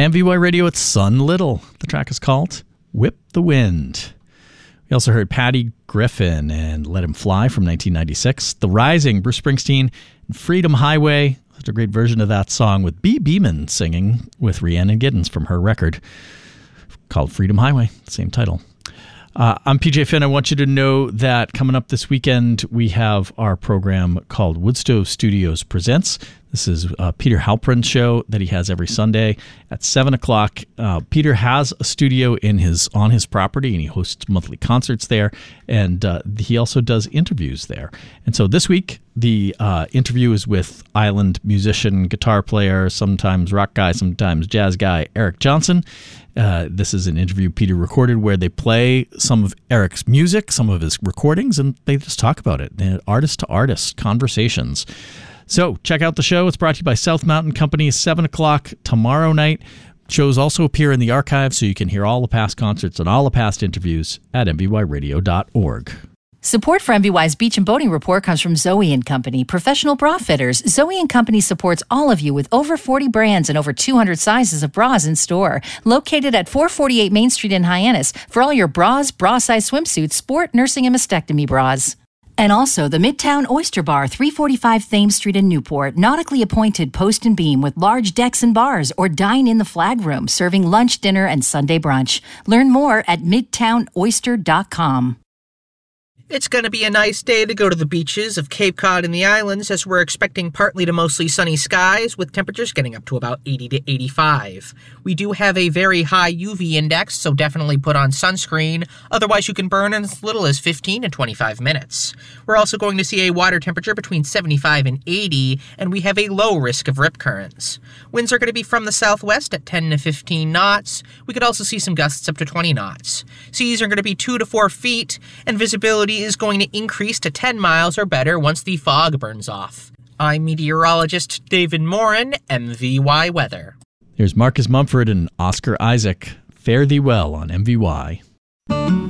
MVY Radio, it's Sun Little. The track is called Whip the Wind. We also heard Patty Griffin and Let Him Fly from 1996. The Rising, Bruce Springsteen, and Freedom Highway. Such a great version of that song with B. Beeman singing with Rhiannon Giddens from her record called Freedom Highway, same title. I'm PJ Finn. I want you to know that coming up this weekend, we have our program called Woodstove Studios Presents. This is Peter Halprin's show that he has every Sunday at 7 o'clock. Peter has a studio on his property, and he hosts monthly concerts there, and he also does interviews there. And so this week, the interview is with island musician, guitar player, sometimes rock guy, sometimes jazz guy, Eric Johnson. This is an interview Peter recorded where they play some of Eric's music, some of his recordings, and they just talk about it. Artist-to-artist conversations. So check out the show. It's brought to you by South Mountain Company, 7 o'clock tomorrow night. Shows also appear in the archive, so you can hear all the past concerts and all the past interviews at mvyradio.org. Support for MVY's Beach and Boating Report comes from Zoe & Company, professional bra fitters. Zoe & Company supports all of you with over 40 brands and over 200 sizes of bras in store. Located at 448 Main Street in Hyannis for all your bras, bra-size swimsuits, sport, nursing, and mastectomy bras. And also the Midtown Oyster Bar, 345 Thames Street in Newport, nautically appointed post and beam with large decks and bars, or dine in the flag room, serving lunch, dinner, and Sunday brunch. Learn more at midtownoyster.com. It's going to be a nice day to go to the beaches of Cape Cod and the islands, as we're expecting partly to mostly sunny skies with temperatures getting up to about 80 to 85. We do have a very high UV index, so definitely put on sunscreen. Otherwise, you can burn in as little as 15 to 25 minutes. We're also going to see a water temperature between 75 and 80, and we have a low risk of rip currents. Winds are going to be from the southwest at 10 to 15 knots. We could also see some gusts up to 20 knots. Seas are going to be 2 to 4 feet, and visibility is going to increase to 10 miles or better once the fog burns off. I'm meteorologist David Morin, MVY Weather. Here's Marcus Mumford and Oscar Isaac. Fare thee well on MVY.